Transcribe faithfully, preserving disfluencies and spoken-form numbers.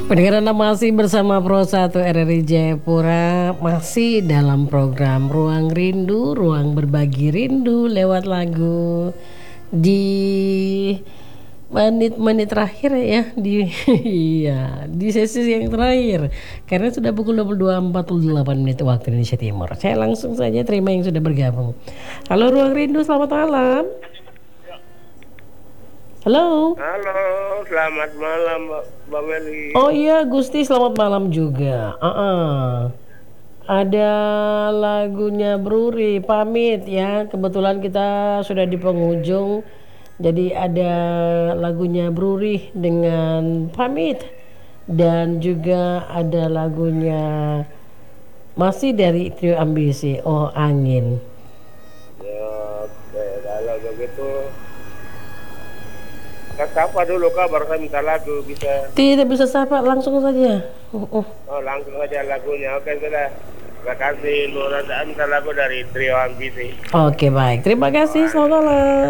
Pendengar Anda masih bersama Pro satu R R I Jayapura, masih dalam program Ruang Rindu, Ruang Berbagi Rindu lewat lagu di menit-menit terakhir ya, di iya, di sesi yang terakhir. Karena sudah pukul dua puluh dua empat puluh delapan menit waktu Indonesia Timur. Saya langsung saja terima yang sudah bergabung. Halo Ruang Rindu, selamat malam. Halo. Halo, selamat malam Mbak Meli. Oh iya Gusti, selamat malam juga. Uh-uh. Ada lagunya Bruri, pamit ya. Kebetulan kita sudah di penghujung. Jadi ada lagunya Bruri dengan pamit. Dan juga ada lagunya masih dari Trio Ambisi, Oh Angin. Ya, oke, kalau begitu Kak sapa dulu Kak, baru saya minta lagu bisa. Tidak bisa sapa, langsung saja. Uh, uh. Oh, langsung aja lagunya. Oke, sudah. Terima kasih. Lu rasa minta lagu dari Trio Ambisi. Oke baik, terima kasih, selamat malam.